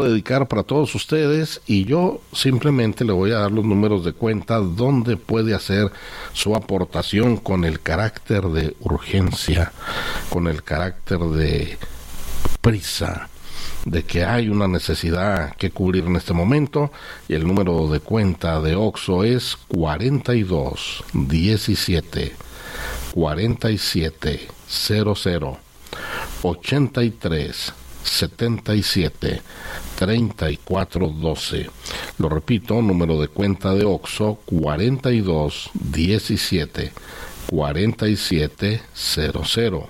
dedicar para todos ustedes, y yo simplemente le voy a dar los números de cuenta donde puede hacer su aportación con el carácter de urgencia, con el carácter de prisa, de que hay una necesidad que cubrir en este momento. Y el número de cuenta de OXXO es 42 17 47 00 83 77 34 12. Lo repito, número de cuenta de OXXO 42 17 47 00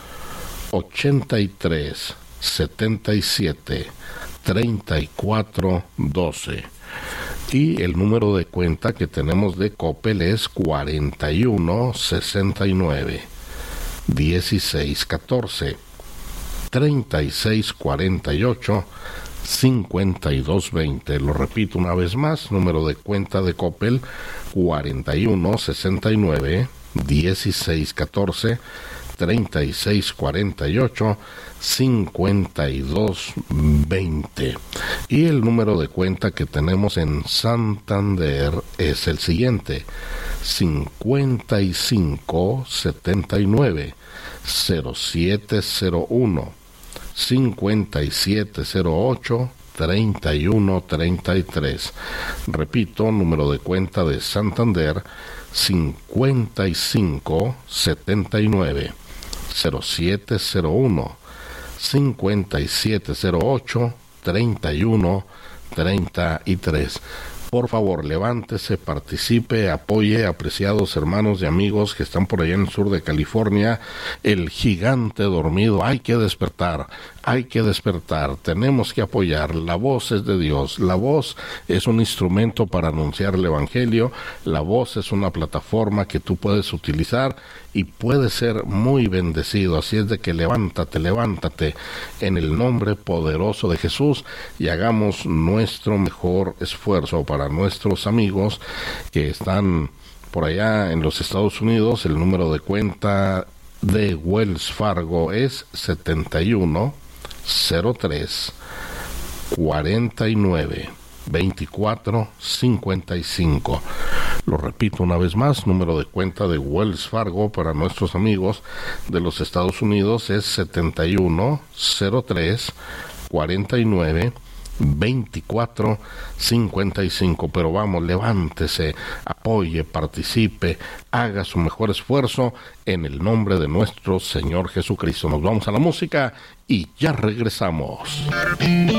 83 77 34 12. Y el número de cuenta que tenemos de Coppel es 41 69 16 14 36 48 52 20. Lo repito una vez más, número de cuenta de Coppel 41 69 16 14 36 48 52 20. Y el número de cuenta que tenemos en Santander es el siguiente: 55 79 0701 5708 31 33. Repito, número de cuenta de Santander: 55 79 0701 5708 31 33. Por favor, levántese, participe, apoye, apreciados hermanos y amigos que están por allá en el sur de California. El gigante dormido, hay que despertar, tenemos que apoyar. La voz es de Dios, la voz es un instrumento para anunciar el Evangelio, la voz es una plataforma que tú puedes utilizar y puedes ser muy bendecido. Así es de que levántate en el nombre poderoso de Jesús y hagamos nuestro mejor esfuerzo. Para nuestros amigos que están por allá en los Estados Unidos, el número de cuenta de Wells Fargo es 71 03 49 24 55. Lo repito una vez más, número de cuenta de Wells Fargo para nuestros amigos de los Estados Unidos es 71 03 49 24 55. Pero vamos, levántese, apoye, participe, haga su mejor esfuerzo en el nombre de nuestro Señor Jesucristo. Nos vamos a la música y ya regresamos.